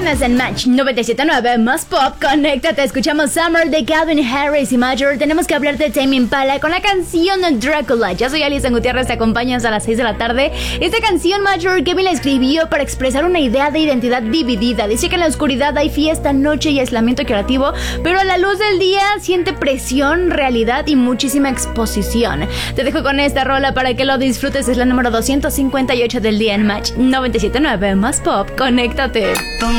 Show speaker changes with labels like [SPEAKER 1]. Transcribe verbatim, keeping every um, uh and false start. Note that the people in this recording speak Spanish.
[SPEAKER 1] Continuas en Match noventa y siete punto nueve más pop. Conéctate, escuchamos Summer de Calvin Harris y Major. Tenemos que hablar de Tame Impala con la canción Dracula. Yo soy Alison Gutiérrez, te acompaño hasta las seis de la tarde. Esta canción Major Kevin la escribió para expresar una idea de identidad dividida. Dice que en la oscuridad hay fiesta, noche y aislamiento creativo, pero a la luz del día siente presión, realidad y muchísima exposición. Te dejo con esta rola para que lo disfrutes. Es la número doscientos cincuenta y ocho del día en Match noventa y siete punto nueve más pop. Conéctate.